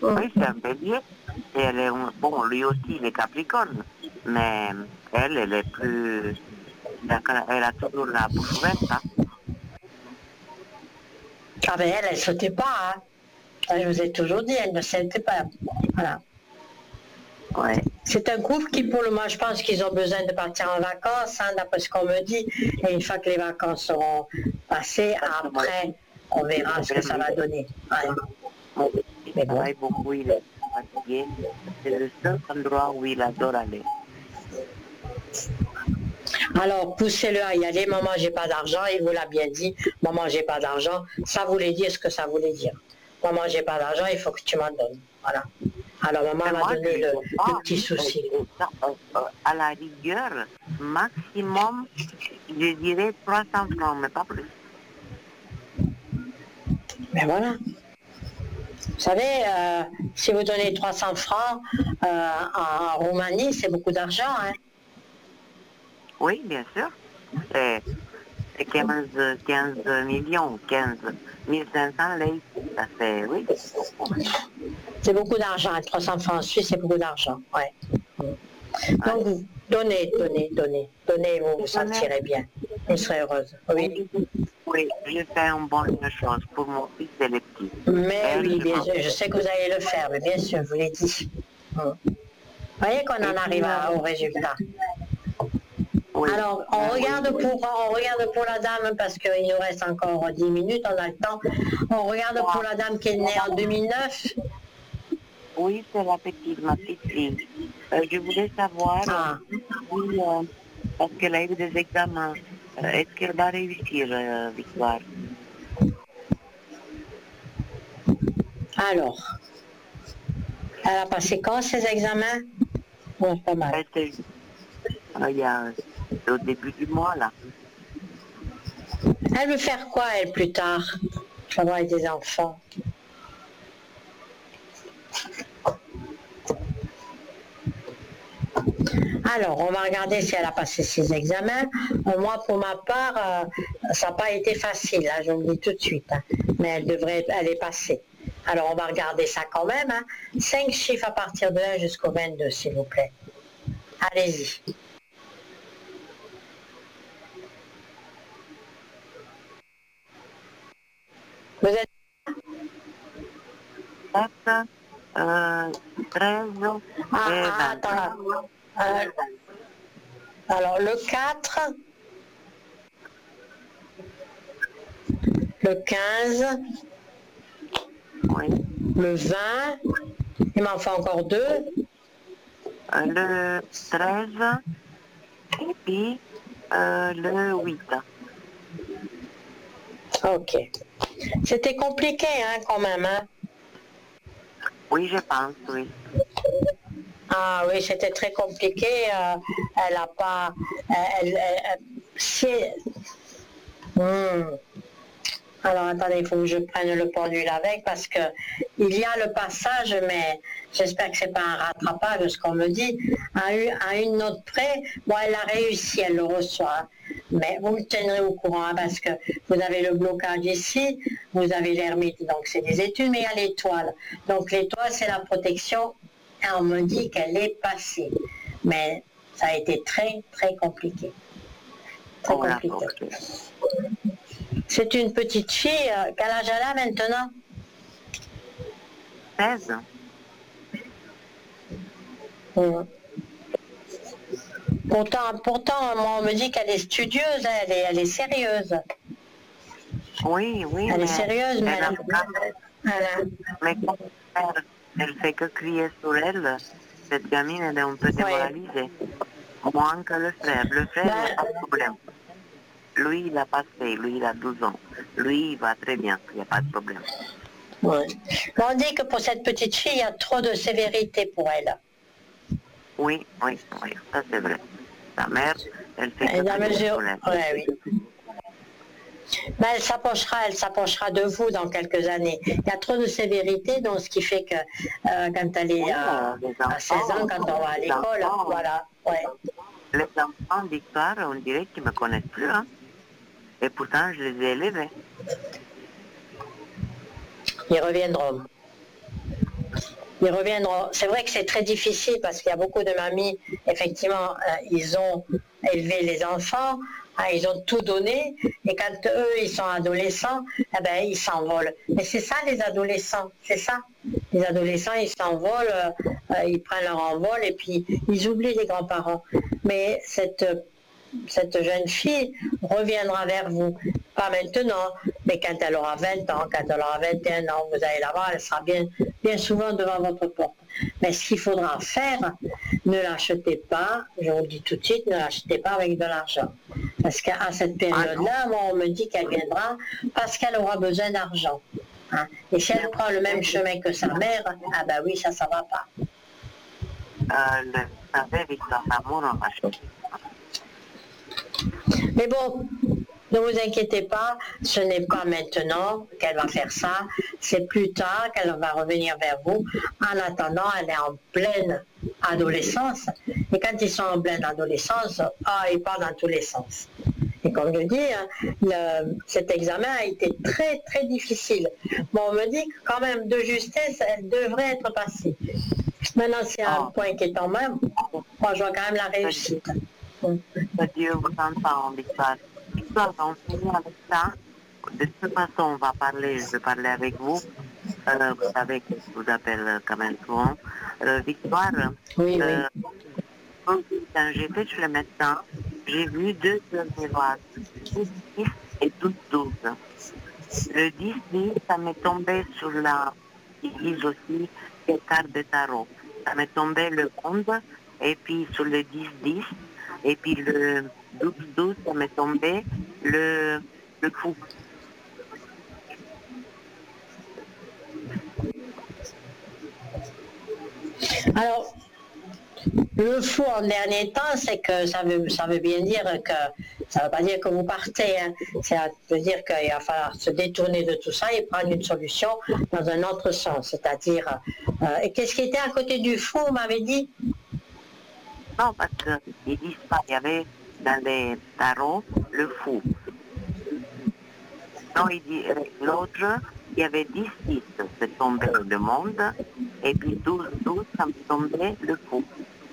Oui, c'est un bélier. Et elle est, bon, lui aussi, il est capricorne. Mais elle est plus... Elle a toujours la bouche ouverte, hein. Ah ben elle se tait pas, hein. Je vous ai toujours dit, elle ne se tait pas. Voilà. Ouais. C'est un couple qui, pour le moment, je pense qu'ils ont besoin de partir en vacances, hein, d'après ce qu'on me dit. Et une fois que les vacances seront passées, après, on verra ce que ça va donner. Ouais. Il Mais bon. travaille beaucoup, il est fatigué. C'est le seul endroit où il adore aller. Alors, poussez-le à y aller. Maman, j'ai pas d'argent. Il vous l'a bien dit. Maman, j'ai pas d'argent. Ça voulait dire ce que ça voulait dire. Maman, j'ai pas d'argent. Il faut que tu m'en donnes. Voilà. Alors, maman va donner le petit souci. À la rigueur, maximum, je dirais 300 francs, mais pas plus. Mais voilà. Vous savez, si vous donnez 300 francs en Roumanie, c'est beaucoup d'argent. Hein. Oui, bien sûr. C'est 15 millions, 15 500 lei. Ça fait, oui. C'est beaucoup d'argent. 300 francs en Suisse, c'est beaucoup d'argent. Ouais. Donc, vous donnez, vous vous sentirez bien. Vous serez heureuse. Oui. Oui, j'ai fait une bonne chose pour mon fils et les petits. Mais oui, bien sûr, je sais que vous allez le faire, mais bien sûr, je vous l'ai dit. Vous voyez qu'on en arrive au résultat. Oui. Alors, on regarde pour la dame, parce qu'il nous reste encore 10 minutes, on a le temps. On regarde pour la dame qui est née en 2009. Oui, c'est la petite, ma petite fille. Je voulais savoir, parce qu'elle a eu des examens, est-ce qu'elle va réussir, Victoire? Alors, elle a passé quand ces examens? Bon, pas mal. Il y a au début du mois, là. Elle veut faire quoi, elle, plus tard? Travailler avec des enfants. Alors, on va regarder si elle a passé ses examens. Moi, pour ma part, ça n'a pas été facile, hein, je vous le dis tout de suite. Hein. Mais elle est passée. Alors, on va regarder ça quand même. Hein. 5 chiffres à partir de 1 jusqu'au 22, s'il vous plaît. Allez-y. Vous êtes... 4, 13 et 20. Attends. Alors, le 4, le 15, oui. Le 20, il m'en faut encore 2. Le 13 et puis le 8. Ok. C'était compliqué, hein, quand même, hein? Oui, je pense, oui. Ah oui, c'était très compliqué. Elle n'a pas... Alors attendez, il faut que je prenne le pendule avec parce que il y a le passage, mais j'espère que c'est pas un rattrapage, ce qu'on me dit. À une note près, bon, elle a réussi, elle le reçoit. Mais vous me tiendrez au courant hein, parce que vous avez le blocage ici, vous avez l'ermite, donc c'est des études, mais il y a l'étoile. Donc l'étoile, c'est la protection. Et on me dit qu'elle est passée. Mais ça a été très, très compliqué. Très compliqué. C'est une petite fille. Quel âge elle a maintenant? 16. Pourtant, moi, on me dit qu'elle est studieuse, elle est sérieuse. Oui, oui. Elle est sérieuse, mais elle fait que crier sur elle. Cette gamine, elle est un peu démoralisée. Moins que le frère. Le frère, il n'a pas de problème. Lui, il a passé, lui, il a 12 ans. Lui, il va très bien, il n'y a pas de problème. Ouais. On dit que pour cette petite fille, il y a trop de sévérité pour elle. Oui, ça c'est vrai. Sa mère, elle fait que la mesure, oui. Mais elle s'approchera de vous dans quelques années. Il y a trop de sévérité, donc ce qui fait que quand elle est à 16 ans, quand on va à l'école, voilà. Ouais. Les enfants d'Histoire, on dirait qu'ils ne me connaissent plus, hein. Et pourtant, je les ai élevés. Ils reviendront. ils reviendront. C'est vrai que c'est très difficile parce qu'il y a beaucoup de mamies, effectivement, ils ont élevé les enfants, ils ont tout donné, et quand eux, ils sont adolescents, eh ben, ils s'envolent. Mais c'est ça, les adolescents, c'est ça. Les adolescents, ils s'envolent, ils prennent leur envol, et puis ils oublient les grands-parents. Mais cette jeune fille reviendra vers vous, pas maintenant, mais quand elle aura 20 ans, quand elle aura 21 ans, vous allez la voir, elle sera bien, bien souvent devant votre porte. Mais ce qu'il faudra faire, ne l'achetez pas, je vous le dis tout de suite, ne l'achetez pas avec de l'argent. Parce qu'à cette période-là, moi, on me dit qu'elle viendra parce qu'elle aura besoin d'argent. Hein. Et si elle prend le même chemin que sa mère, ah ben oui, ça ne va pas. Mais bon, ne vous inquiétez pas, ce n'est pas maintenant qu'elle va faire ça, c'est plus tard qu'elle va revenir vers vous. En attendant, elle est en pleine adolescence. Et quand ils sont en pleine adolescence, ils partent dans tous les sens. Et comme je dis, cet examen a été très très difficile. Bon, on me dit que quand même de justesse, elle devrait être passée. Maintenant, c'est un point qui est en main. Moi, je vois quand même la réussite. Dieu vous entend, Victoire. Victoire, on finit avec ça. De toute façon, on va parler, je vais parler avec vous. Vous savez que je vous appelle quand même souvent. Victoire, oui. Quand j'étais chez le médecin, j'ai vu 2 miroirs, 10-10 et 12-12. Le 10-10, ça m'est tombé sur la, ils disent aussi, les cartes de tarot. Ça m'est tombé le 11, et puis sur le 10-10, et puis le 12-12, ça m'est tombé le fou. Alors, le fou en dernier temps, c'est que ça veut bien dire que, ça ne veut pas dire que vous partez, hein. Ça veut dire qu'il va falloir se détourner de tout ça et prendre une solution dans un autre sens. C'est-à-dire, et qu'est-ce qui était à côté du fou, vous m'avez dit? Non, parce qu'ils disent pas, il y avait dans les tarots le fou. Non, il dit, l'autre, il y avait 10-10, c'est tombé le monde, et puis 12-12, ça me tombait le fou.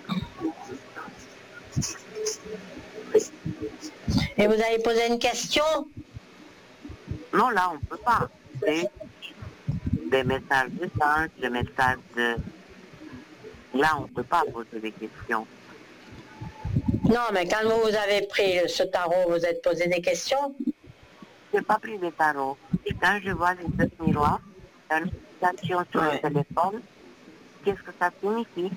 Et vous avez posé une question? Non, là, on ne peut pas. C'est des messages de sens, des messages de... Là, on ne peut pas poser des questions. Non, mais quand vous avez pris ce tarot, vous êtes posé des questions? Je n'ai pas pris de tarot. Et quand je vois les 2 miroirs, la notification sur le téléphone, qu'est-ce que ça signifie?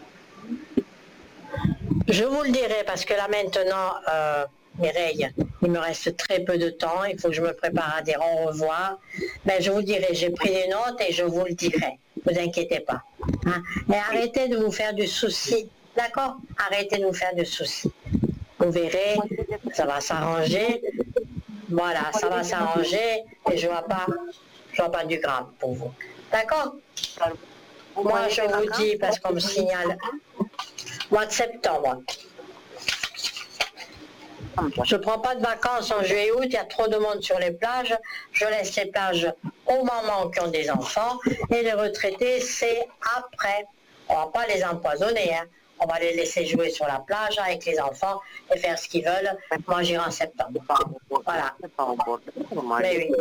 Je vous le dirai parce que là maintenant, Mireille, il me reste très peu de temps, il faut que je me prépare à dire au revoir. Mais je vous le dirai, j'ai pris des notes et je vous le dirai, ne vous inquiétez pas. Hein? Et arrêtez de vous faire du souci, d'accord? Arrêtez de vous faire du souci. Vous verrez, ça va s'arranger. Voilà, ça va s'arranger et je vois pas du grave pour vous. D'accord? Moi, je vous dis, parce qu'on me signale, mois de septembre. Je ne prends pas de vacances en juillet-août, il y a trop de monde sur les plages. Je laisse les plages aux mamans qui ont des enfants et les retraités, c'est après. On ne va pas les empoisonner, hein. On va les laisser jouer sur la plage avec les enfants et faire ce qu'ils veulent. Moi, j'irai en septembre. Voilà. Mais oui.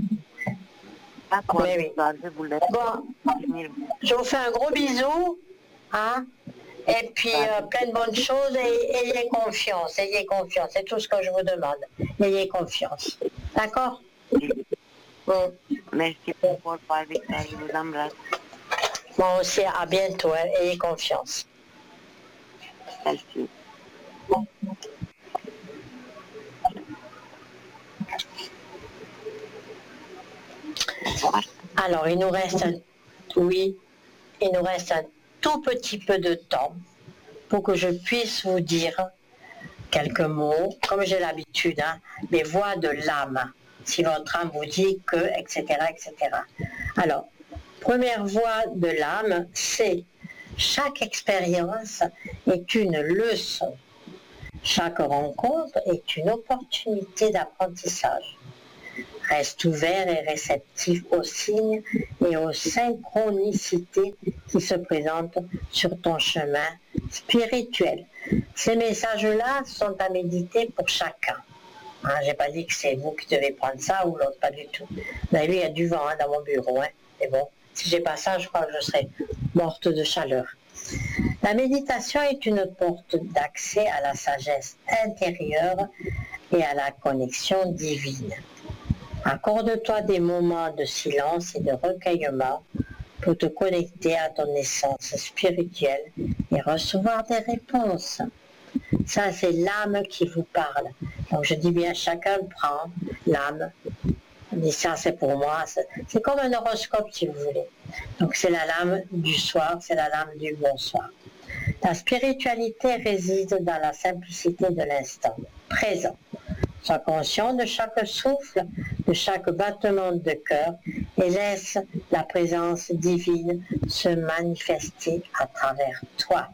Mais oui. Bon, je vous fais un gros bisou. Hein? Et puis, plein de bonnes choses et ayez confiance, c'est tout ce que je vous demande. Ayez confiance. D'accord? Bon. Merci pour parler, je vous embrasse. Moi aussi, à bientôt, hein. Ayez confiance. Merci. Alors, il nous reste un tout petit peu de temps pour que je puisse vous dire quelques mots, comme j'ai l'habitude, hein, les voix de l'âme, si votre âme vous dit que, etc., etc. Alors, première voix de l'âme, c'est chaque expérience est une leçon. Chaque rencontre est une opportunité d'apprentissage. Reste ouvert et réceptif aux signes et aux synchronicités qui se présentent sur ton chemin spirituel. Ces messages-là sont à méditer pour chacun. Hein, j'ai pas dit que c'est vous qui devez prendre ça ou l'autre, pas du tout. Vous avez vu, il y a du vent dans mon bureau. Mais bon, si j'ai pas ça, je crois que je serais morte de chaleur. La méditation est une porte d'accès à la sagesse intérieure et à la connexion divine. Accorde-toi des moments de silence et de recueillement pour te connecter à ton essence spirituelle et recevoir des réponses. Ça, c'est l'âme qui vous parle. Donc je dis bien, chacun prend l'âme. dit ça c'est pour moi, c'est comme un horoscope si vous voulez. Donc c'est la lame du soir, c'est la lame du bonsoir. La spiritualité réside dans la simplicité de l'instant présent. Sois conscient de chaque souffle, de chaque battement de cœur et laisse la présence divine se manifester à travers toi.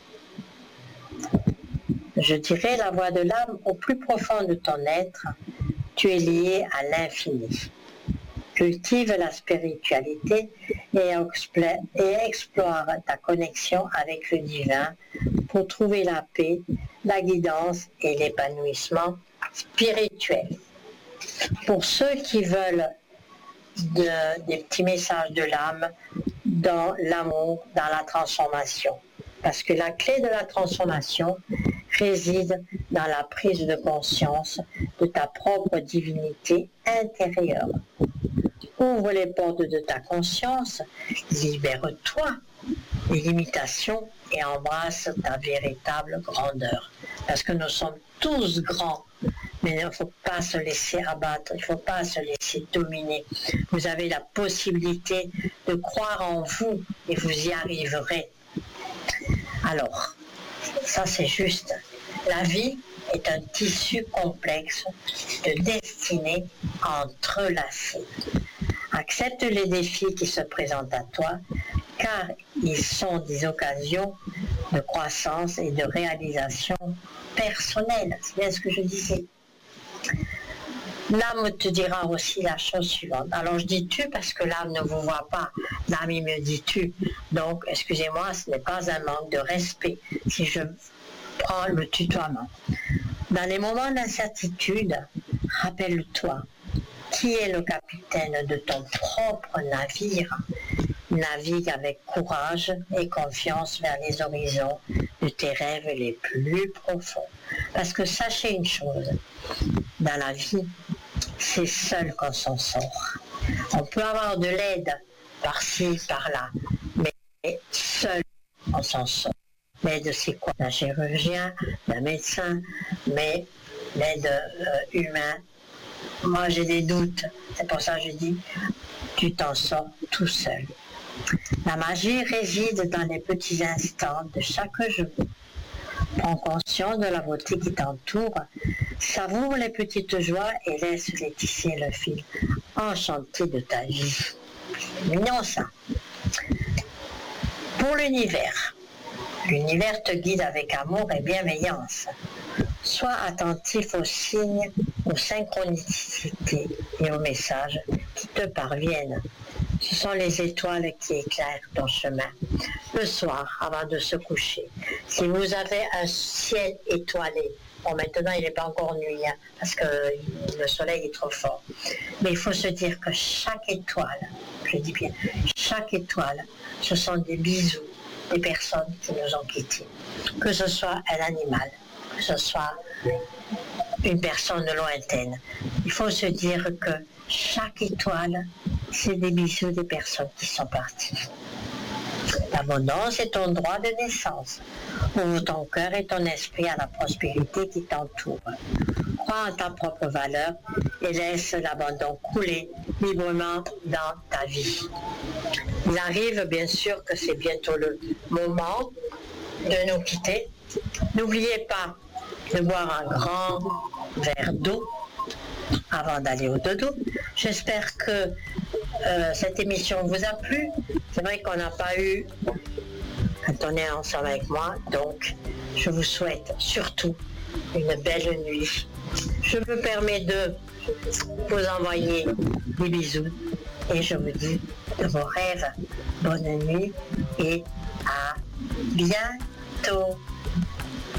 Je dirais la voix de l'âme au plus profond de ton être, tu es lié à l'infini. Cultive la spiritualité et explore ta connexion avec le divin pour trouver la paix, la guidance et l'épanouissement spirituel. Pour ceux qui veulent des petits messages de l'âme dans l'amour, dans la transformation, parce que la clé de la transformation réside dans la prise de conscience de ta propre divinité intérieure. Ouvre les portes de ta conscience, libère-toi des limitations et embrasse ta véritable grandeur. Parce que nous sommes tous grands, mais il ne faut pas se laisser abattre, il ne faut pas se laisser dominer. Vous avez la possibilité de croire en vous et vous y arriverez. Alors, ça c'est juste. La vie est un tissu complexe de destinées entrelacées. Accepte les défis qui se présentent à toi, car ils sont des occasions de croissance et de réalisation personnelle. C'est bien ce que je disais. L'âme te dira aussi la chose suivante. Alors je dis tu parce que l'âme ne vous voit pas. L'âme il me dit tu. Donc excusez-moi, ce n'est pas un manque de respect si je prends le tutoiement. Dans les moments d'incertitude, rappelle-toi qui est le capitaine de ton propre navire. Navigue avec courage et confiance vers les horizons de tes rêves les plus profonds. Parce que sachez une chose, dans la vie, c'est seul qu'on s'en sort. On peut avoir de l'aide par-ci, par-là, mais seul on s'en sort. L'aide c'est quoi? D'un chirurgien, d'un médecin, mais l'aide humaine. Moi j'ai des doutes, c'est pour ça que je dis, tu t'en sors tout seul. La magie réside dans les petits instants de chaque jour. Prends conscience de la beauté qui t'entoure, savoure les petites joies et laisse-les tisser le fil enchanté de ta vie. Mignon ça. Pour l'univers te guide avec amour et bienveillance. Sois attentif aux signes, aux synchronicités et aux messages qui te parviennent. Ce sont les étoiles qui éclairent ton chemin. Le soir, avant de se coucher, si vous avez un ciel étoilé, bon maintenant il n'est pas encore nuit, hein, parce que le soleil est trop fort, mais il faut se dire que chaque étoile, je dis bien, chaque étoile, ce sont des bisous des personnes qui nous ont quittés. Que ce soit un animal, que ce soit une personne lointaine. Il faut se dire que chaque étoile, c'est des bisous des personnes qui sont parties. L'abondance est ton droit de naissance. Ouvre ton cœur et ton esprit à la prospérité qui t'entoure. Crois en ta propre valeur et laisse l'abandon couler librement dans ta vie. Il arrive bien sûr que c'est bientôt le moment de nous quitter. N'oubliez pas de boire un grand verre d'eau avant d'aller au dodo. J'espère que cette émission vous a plu. C'est vrai qu'on n'a pas eu quand on est ensemble avec moi, donc je vous souhaite surtout une belle nuit. je me permets de vous envoyer des bisous et je vous dis de vos rêves, bonne nuit et à bientôt.